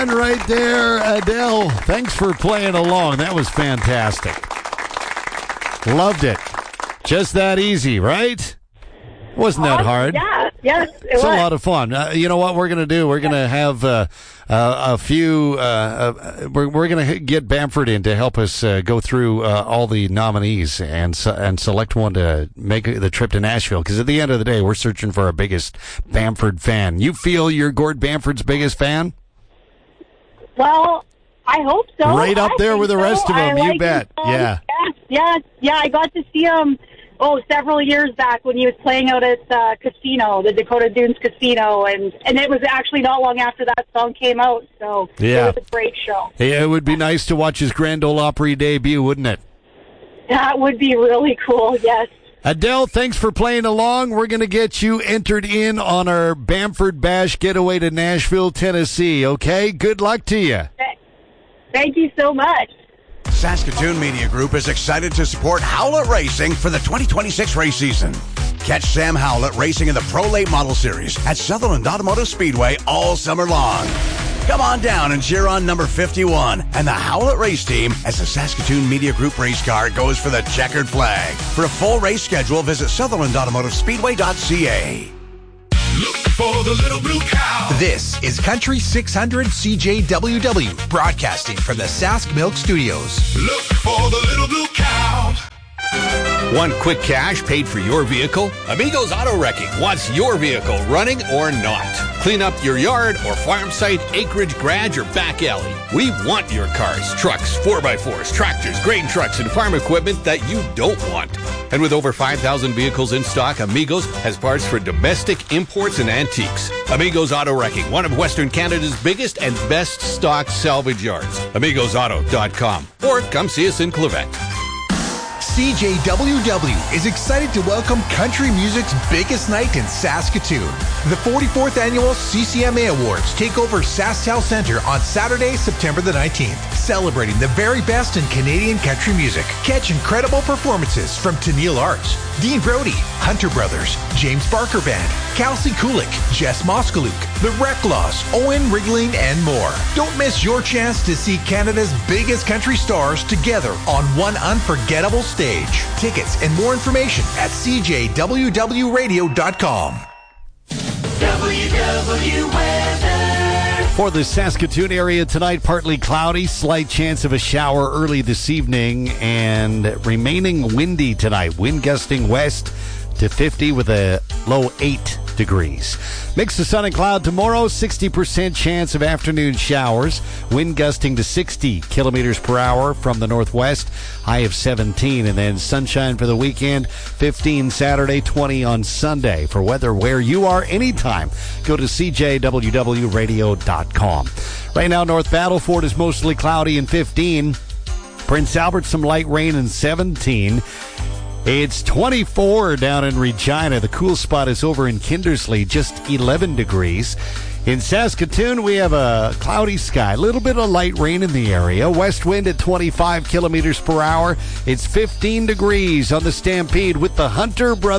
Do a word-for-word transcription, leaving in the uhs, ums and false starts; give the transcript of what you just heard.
And right there, Adele. Thanks for playing along. That was fantastic. Loved it. Just that easy, right? Wasn't that hard? Yeah, yes, it It's was. a lot of fun. Uh, you know what we're going to do? We're going to have uh, uh, a few, uh, uh, we're, we're going to get Bamford in to help us uh, go through uh, all the nominees and uh, and select one to make the trip to Nashville. Because at the end of the day, we're searching for our biggest Bamford fan. You feel you're Gord Bamford's biggest fan? Well, I hope so. Right up I there think with the so. rest of I them, you like bet. his song. Yeah. yeah. Yeah, yeah, I got to see him, oh, several years back when he was playing out at uh, Casino, the Dakota Dunes Casino, and, and it was actually not long after that song came out, so Yeah. it was a great show. Yeah, it would be nice to watch his Grand Ole Opry debut, wouldn't it? That would be really cool, yes. Adele, thanks for playing along. We're going to get you entered in on our Bamford Bash getaway to Nashville, Tennessee, okay? Good luck to you. Thank you so much. Saskatoon Media Group is excited to support Howlett Racing for the twenty twenty-six race season. Catch Sam Howlett racing in the Pro Late Model Series at Sutherland Automotive Speedway all summer long. Come on down and cheer on number fifty-one and the Howlett Race Team as the Saskatoon Media Group race car goes for the checkered flag. For a full race schedule, visit Sutherland Automotive Speedway dot c a. Look for the little blue cow. This is Country six hundred C J W W, broadcasting from the Sask Milk Studios. Look for the little blue cow. Want quick cash paid for your vehicle? Amigos Auto Wrecking wants your vehicle running or not. Clean up your yard or farm site, acreage, garage, or back alley. We want your cars, trucks, four by fours, tractors, grain trucks, and farm equipment that you don't want. And with over five thousand vehicles in stock, Amigos has parts for domestic, imports, and antiques. Amigos Auto Wrecking, one of Western Canada's biggest and best stocked salvage yards. amigos auto dot com. Or come see us in Clavette. C J W W is excited to welcome country music's biggest night in Saskatoon. The forty-fourth Annual C C M A Awards take over SaskTel Centre on Saturday, September the nineteenth, celebrating the very best in Canadian country music. Catch incredible performances from Tennille Arts, Dean Brody, Hunter Brothers, James Barker Band, Kelsey Kulik, Jess Moskaluk, The Recklaws, Owen Rigling, and more. Don't miss your chance to see Canada's biggest country stars together on one unforgettable stage. Tickets and more information at c j w w radio dot com. W W weather. For the Saskatoon area tonight, partly cloudy, slight chance of a shower early this evening, and remaining windy tonight. Wind gusting west to fifty with a low eight degrees. Mix of sun and cloud tomorrow, sixty percent chance of afternoon showers. Wind gusting to sixty kilometers per hour from the northwest, high of seventeen. And then sunshine for the weekend, fifteen Saturday, twenty on Sunday. For weather where you are anytime, go to c j w w radio dot com. Right now, North Battleford is mostly cloudy and fifteen. Prince Albert, some light rain and seventeen. It's twenty-four down in Regina. The cool spot is over in Kindersley, just eleven degrees. In Saskatoon, we have a cloudy sky, a little bit of light rain in the area. West wind at twenty-five kilometers per hour. It's fifteen degrees on the Stampede with the Hunter Brothers.